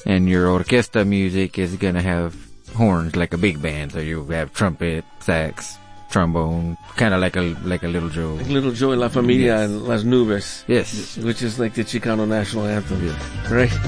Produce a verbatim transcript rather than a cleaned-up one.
And your orquesta music is gonna have horns like a big band, so you have trumpet, sax, trombone, kind of like a like a Little Joe. Like Little Joe, La Familia, Yes. and Las Nubes. Yes. Which is like the Chicano national anthem. Yes. Right?